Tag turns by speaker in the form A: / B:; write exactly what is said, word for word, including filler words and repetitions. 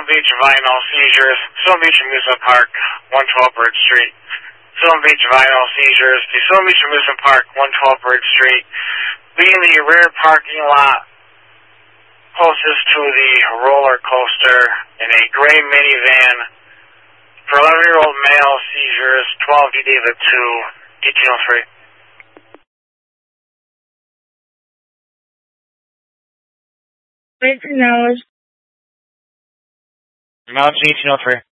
A: Beach vinyl seizures, Silver Beach Amusement Park, one twelve Bridge Street. Silver Beach vinyl seizures to Silver Beach Amusement Park, one twelve Bridge Street. Be in the rear parking lot closest to the roller coaster in a gray minivan. For eleven-year-old male seizures, twelve D David two, eighteen oh three.
B: Wait for knowledge.
A: Knowledge eighteen oh three.